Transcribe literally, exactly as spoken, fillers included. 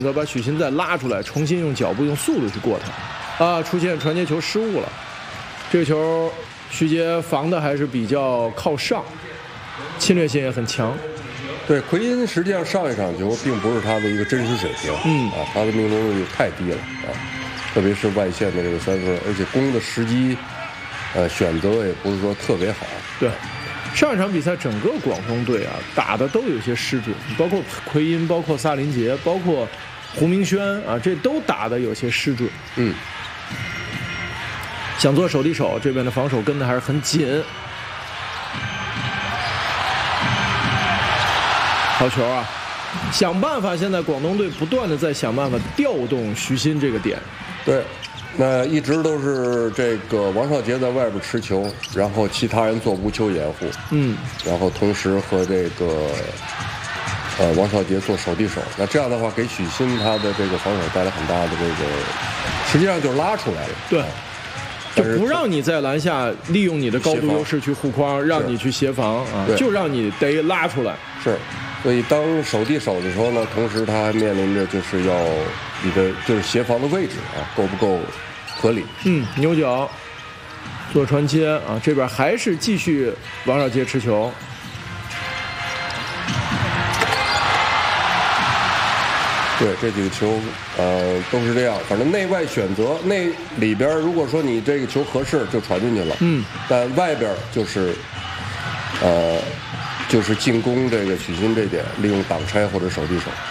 择把许昕再拉出来，重新用脚步、用速度去过他。啊，出现传接球失误了。这个球徐杰防的还是比较靠上，侵略性也很强。 对，奎因实际上上一场球并不是他的一个真实水平， 嗯啊，他的命中率太低了啊，特别是外线的这个三分，而且攻的时机，呃，选择也不是说特别好。 对。上一场比赛，整个广东队啊打的都有些失准，包括奎因，包括萨林杰，包括胡明轩啊，这都打的有些失准。 嗯， 想做手递手，这边的防守跟的还是很紧。好球啊！想办法，现在广东队不断的在想办法调动徐昕这个点。 对。那一直都是这个王少杰在外边持球，然后其他人做无球掩护， 嗯， 然后同时和这个呃王少杰做手递手。那这样的话，给许昕他的这个防守带来很大的这个，实际上就拉出来了。 对，就不让你在篮下利用你的高度优势去护框，让你去协防啊，就让你得拉出来。 是，所以当手递手的时候呢，同时他还面临着就是要你的就是协防的位置啊，够不够合理？ 嗯，牛角做传切啊，这边还是继续王少杰持球。 对，这几个球，呃，都是这样。反正内外选择，内里边如果说你这个球合适，就传进去了。 嗯， 但外边就是，呃，就是进攻这个许昕这点，利用挡拆或者手递手。